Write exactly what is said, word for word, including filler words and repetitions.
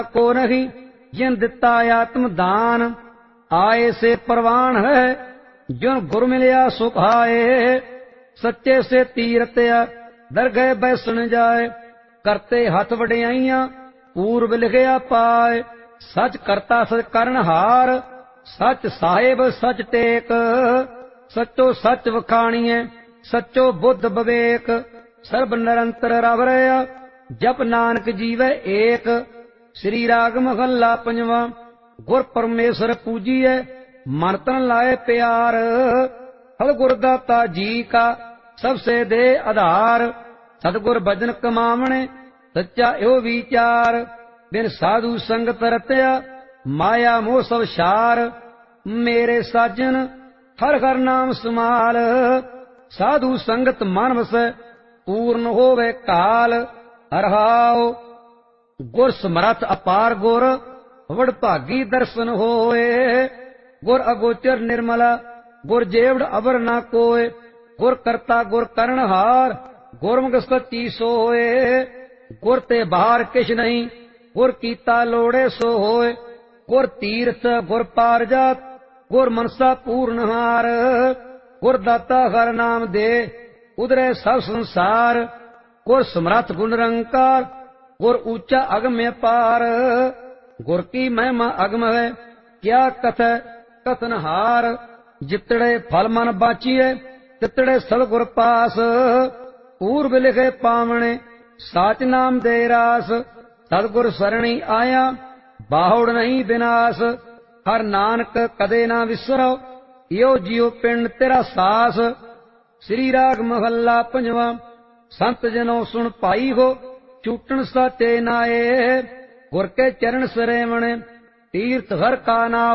को नहीं जिन दिता आत्म दान। आए से परवान है जुन गुर मिलिया सुख आए। सच्चे से तीरथ दरगह बैसन जाए। करते हथ वड्याइयां पूर्व लिखिया पाए। सच करता सच करन हार सच साहिब सच टेक। सचो सच वखाणीए सचो बुद्ध विवेक। सर्ब निरंतर रव रहा जप नानक जीवै एक। श्री राग महला पंजवा। गुर परमेश्वर पूजिए मन तन लाए प्यार। फल गुर दाता जी का सबसे दे आधार। सतगुर भजन कमावणे सच्चा यो विचार। बिन साधु संगत रतया माया मोह सब सार। मेरे साजन हर हर नाम समाल। साधु संगत मन वसै पूर्ण होवे काल। हरहाओ गुर समरथ अपार गुर वडभागी दर्शन होए। गुर अगोचर निर्मला गुर जेवड़ अबर ना कोय। गुर करता गुर करनहार गुरमुख सच्ची सोए। गुर ते बाहर किछ नहीं गुर कीता लोड़े सो होए। गुर तीर्थ गुर पारजात गुर मनसा पूर्णहार। गुर दाता हर नाम दे उदरे सब संसार। गुर समरथ गुण निरंकार गुर ऊंचा अगम्य पार। गुर की महिमा अगम है क्या कथ कथन हार। जितड़े फल मन बाचिए तितड़े सब गुर पास। पूर्व लिखे पावने साच नाम दे रास। सतगुर सरणी आया बाहुड़ नहीं विनाश। हर नानक कदे ना विसरो यो जियो पिंड तेरा सास। श्री राग महला पंजवा। संत जनो सुन पाई हो छूटन साचे नाए। गुर के चरण सरेवण तीर्थ हर का नाम